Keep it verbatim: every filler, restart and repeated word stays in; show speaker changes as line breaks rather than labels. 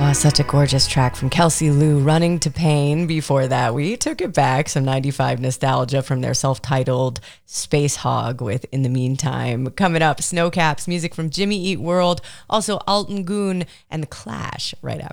Oh, such a gorgeous track from Kelsey Lou, Running to Pain. Before that, we took it back, some ninety-five nostalgia from their self-titled Space Hog with In the Meantime. Coming up, Snowcaps, music from Jimmy Eat World, also Alton Goon and The Clash right after.